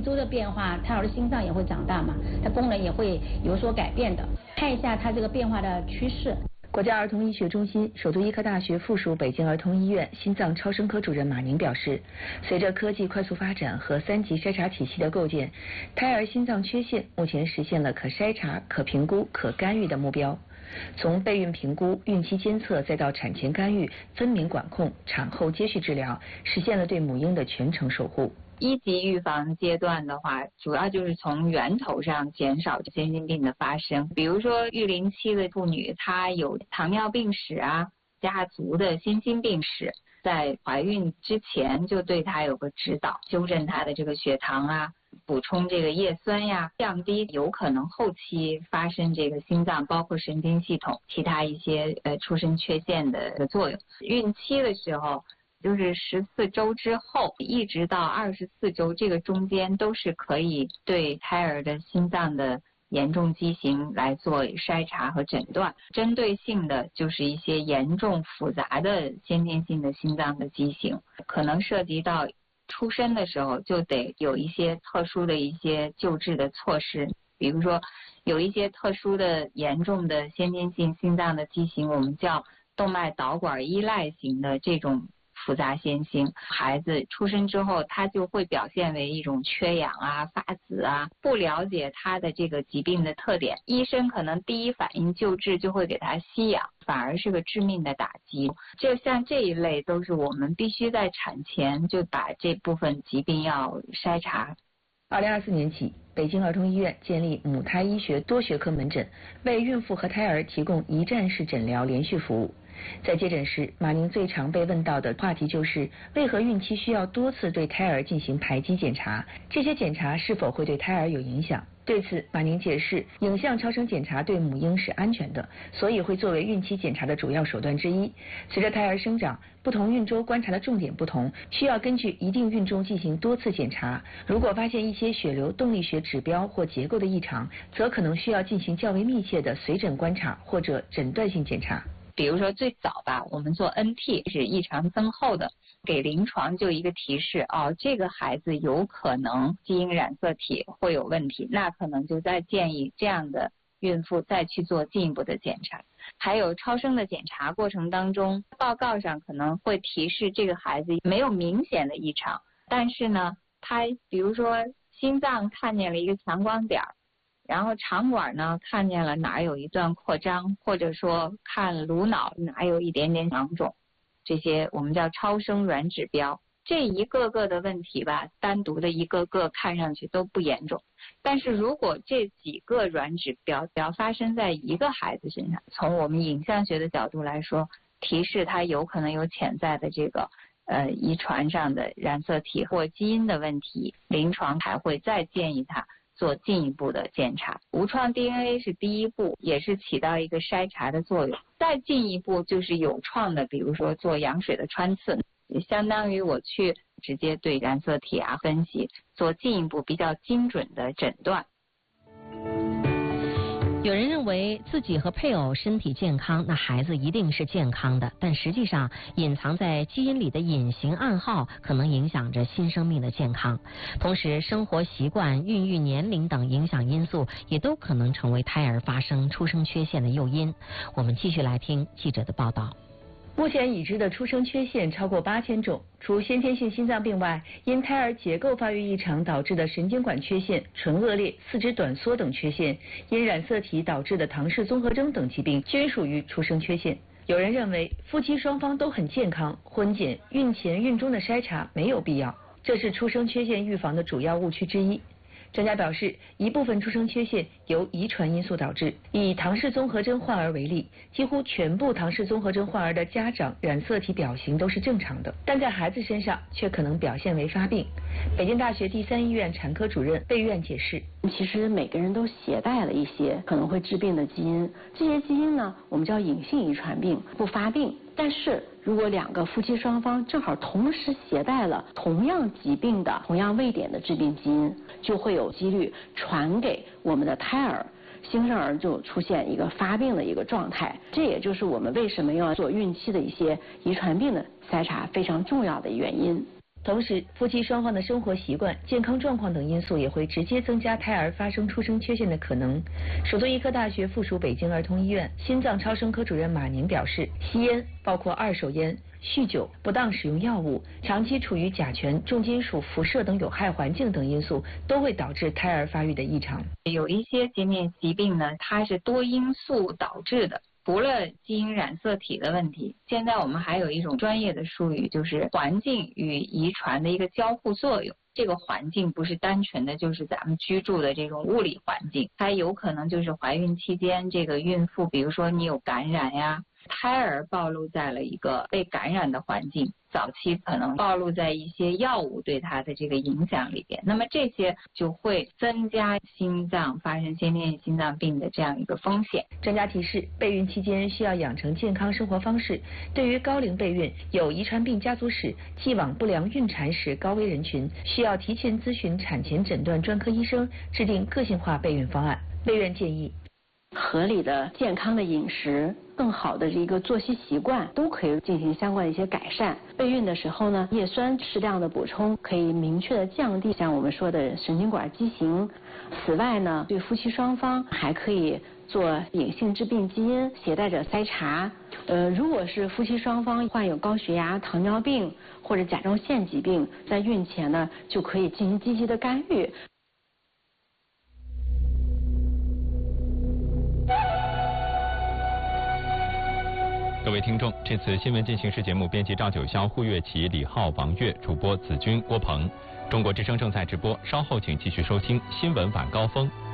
周的变化，胎儿的心脏也会长大嘛，它功能也会有所改变的。看一下它这个变化的趋势。 国家儿童医学中心、首都医科大学附属北京儿童医院心脏超声科主任马宁表示，随着科技快速发展和3级筛查体系的构建，胎儿心脏缺陷目前实现了可筛查、可评估、可干预的目标。从备孕评估、孕期监测，再到产前干预、分娩管控、产后接续治疗，实现了对母婴的全程守护。 1级预防阶段的话，主要就是从源头上减少先天病的发生。比如说育龄期的妇女，她有糖尿病史啊，家族的先心病史，在怀孕之前就对她有个指导，纠正她的这个血糖啊，补充这个叶酸呀，降低有可能后期发生这个心脏包括神经系统其他一些出生缺陷的作用。孕期的时候，就是14周之后一直到24周，这个中间都是可以对胎儿的心脏的严重畸形来做筛查和诊断。针对性的就是一些严重复杂的先天性的心脏的畸形，可能涉及到出生的时候就得有一些特殊的一些救治的措施。比如说有一些特殊的严重的先天性心脏的畸形，我们叫动脉导管依赖型的这种复杂先心，孩子出生之后他就会表现为一种缺氧啊、发紫啊，不了解他的这个疾病的特点，医生可能第一反应救治就会给他吸氧，反而是个致命的打击。就像这一类都是我们必须在产前就把这部分疾病要筛查。 2024年起，北京儿童医院建立母胎医学多学科门诊，为孕妇和胎儿提供一站式诊疗连续服务。在接诊时，马宁最常被问到的话题就是为何孕期需要多次对胎儿进行排畸检查，这些检查是否会对胎儿有影响。对此，马宁解释，影像超声检查对母婴是安全的，所以会作为孕期检查的主要手段之一。随着胎儿生长，不同孕周观察的重点不同，需要根据一定孕重进行多次检查。如果发现一些血流动力学指标或结构的异常，则可能需要进行较为密切的随诊观察或者诊断性检查。 比如说最早吧，我们做 NT 是异常增厚的，给临床就一个提示，这个孩子有可能基因染色体会有问题，那可能就再建议这样的孕妇再去做进一步的检查。还有超声的检查过程当中，报告上可能会提示这个孩子没有明显的异常，但是呢，他比如说心脏看见了一个强光点，然后肠管呢看见了哪有一段扩张，或者说看颅脑哪有一点点囊肿，这些我们叫超声软指标。这一个个的问题吧，单独的一个个看上去都不严重，但是如果这几个软指标只要发生在一个孩子身上，从我们影像学的角度来说，提示他有可能有潜在的这个遗传上的染色体或基因的问题，临床还会再建议他做进一步的检查。无创 DNA 是第一步，也是起到一个筛查的作用。再进一步就是有创的，比如说做羊水的穿刺，也相当于我去直接对染色体分析，做进一步比较精准的诊断。 有人认为自己和配偶身体健康，那孩子一定是健康的，但实际上隐藏在基因里的隐形暗号可能影响着新生命的健康。同时，生活习惯、孕育年龄等影响因素也都可能成为胎儿发生出生缺陷的诱因。我们继续来听记者的报道。 目前已知的出生缺陷超过8000种，除先天性心脏病外，因胎儿结构发育异常导致的神经管缺陷、唇腭裂、四肢短缩等缺陷，因染色体导致的唐氏综合征等疾病均属于出生缺陷。有人认为夫妻双方都很健康，婚检、孕前、孕中的筛查没有必要，这是出生缺陷预防的主要误区之一。专家表示，一部分出生缺陷由遗传因素导致。以唐氏综合征患儿为例，几乎全部唐氏综合征患儿的家长染色体表型都是正常的，但在孩子身上却可能表现为发病。北京大学第3医院产科主任贝苑解释， 其实每个人都携带了一些可能会致病的基因，这些基因呢，我们叫隐性遗传病，不发病。但是如果2个夫妻双方正好同时携带了同样疾病的同样位点的致病基因，就会有几率传给我们的胎儿，新生儿就出现一个发病的一个状态。这也就是我们为什么要做孕期的一些遗传病的筛查非常重要的原因。 同时，夫妻双方的生活习惯、健康状况等因素也会直接增加胎儿发生出生缺陷的可能。首都医科大学附属北京儿童医院心脏超声科主任马宁表示，吸烟，包括二手烟、酗酒、不当使用药物、长期处于甲醛、重金属、辐射等有害环境等因素，都会导致胎儿发育的异常。 有一些先天疾病呢，它是多因素导致的。除了基因染色体的问题，现在我们还有一种专业的术语，就是环境与遗传的一个交互作用。这个环境不是单纯的就是咱们居住的这种物理环境，它有可能就是怀孕期间这个孕妇，比如说你有感染呀，胎儿暴露在了一个被感染的环境，早期可能暴露在一些药物对它的这个影响里边，那么这些就会增加心脏发生先天性心脏病的这样一个风险。 专家提示，备孕期间需要养成健康生活方式。对于高龄备孕、有遗传病家族史、既往不良孕产史高危人群，需要提前咨询产前诊断专科医生，制定个性化备孕方案。备孕建议合理的健康的饮食，更好的一个作息习惯，都可以进行相关的一些改善。备孕的时候呢，叶酸适量的补充，可以明确的降低像我们说的神经管畸形。此外呢，对夫妻双方还可以做隐性致病基因携带者筛查。如果是夫妻双方患有高血压、糖尿病或者甲状腺疾病，在孕前呢就可以进行积极的干预。 各位听众，这次新闻进行时节目编辑赵九霄、胡月琪、李浩、王悦，主播子君、郭鹏。中国之声正在直播，稍后请继续收听新闻晚高峰。